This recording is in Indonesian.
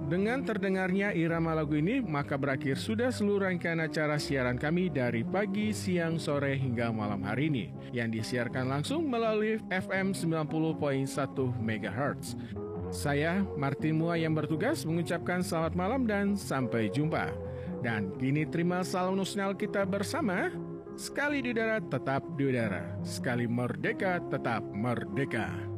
Dengan terdengarnya irama lagu ini, maka berakhir sudah seluruh rangkaian acara siaran kami dari pagi, siang, sore, hingga malam hari ini, yang disiarkan langsung melalui FM 90.1 MHz. Saya, Martin Mua yang bertugas mengucapkan selamat malam dan sampai jumpa. Dan kini terima salam nasional kita bersama. Sekali di udara, tetap di udara. Sekali merdeka, tetap merdeka.